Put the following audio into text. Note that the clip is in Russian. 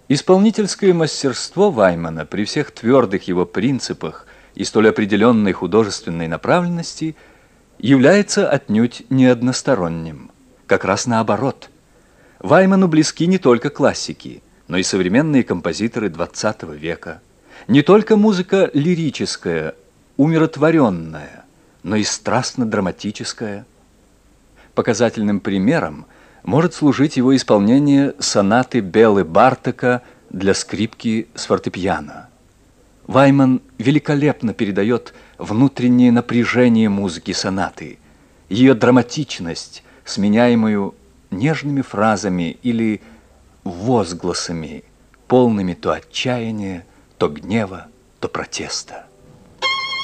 Исполнительское мастерство Ваймана при всех твердых его принципах и столь определенной художественной направленности является отнюдь не односторонним. Как раз наоборот. Вайману близки не только классики, но и современные композиторы XX века. Не только музыка лирическая, умиротворенная, но и страстно-драматическая. Показательным примером может служить его исполнение сонаты Белы Бартока для скрипки с фортепиано. Вайман великолепно передает внутреннее напряжение музыки сонаты, ее драматичность, сменяемую нежными фразами или возгласами, полными то отчаяния, то гнева, то протеста.